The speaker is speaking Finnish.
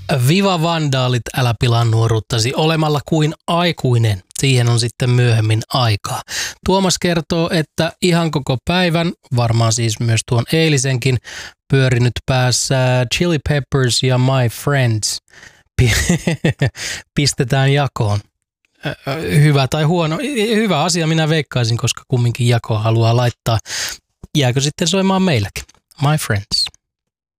Viva vandaalit, älä pilaa nuoruuttasi olemalla kuin aikuinen. Siihen on sitten myöhemmin aikaa. Tuomas kertoo, että ihan koko päivän, varmaan siis myös tuon eilisenkin, pyörinyt päässä Chili Peppers ja My Friends pistetään jakoon. Hyvä tai huono? Hyvä asia minä veikkaisin, koska kumminkin jakoa haluaa laittaa. Jääkö sitten soimaan meilläkin? My Friends.